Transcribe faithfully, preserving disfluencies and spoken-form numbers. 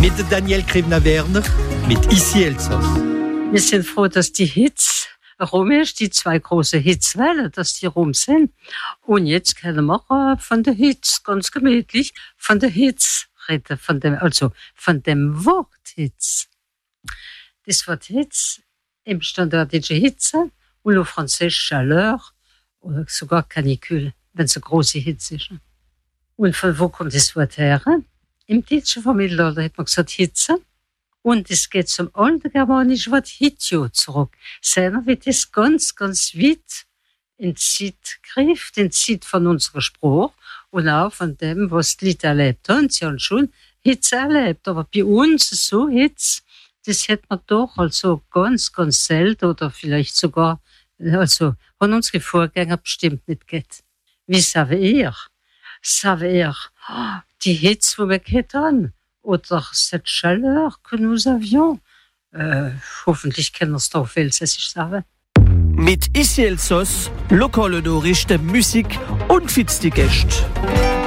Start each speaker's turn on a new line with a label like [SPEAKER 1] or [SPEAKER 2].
[SPEAKER 1] mit Daniel Krivner-Werner, mit Ici Elsass.
[SPEAKER 2] Wir sind froh, dass die Hitze rum ist, die zwei große Hitzwellen, dass die rum sind. Und jetzt können wir von der Hitze, ganz gemütlich, von der Hitze reden, von dem, also von dem Wort Hitze. Das Wort Hitze im standardische Hitze und auf Französisch Chaleur oder sogar Canicule, wenn es eine große Hitze ist. Und von wo kommt das Wort her? Im deutschen vom Mittelalter hat man gesagt Hitze. Und es geht zum alten germanischen Wort Hitio zurück. Seiner wird es ganz, ganz weit in die Zeit greift, in die Zeit von unserer Sprache und auch von dem, was die Leute erlebt haben. Sie haben schon Hitze erlebt, aber bei uns so Hitze, das hätte man doch also ganz, ganz selten oder vielleicht sogar, also von unseren Vorgängern bestimmt nicht gehabt. Wie savez ihr? Savez ihr, die Hitze, die wir gehabt haben? Oder cette chaleur que nous avions. Äh, hoffentlich können wir es da auf Elsässisch sagen.
[SPEAKER 3] Mit Ici Elsass, lokale Nachrichten, Musik und fitzige Gäste.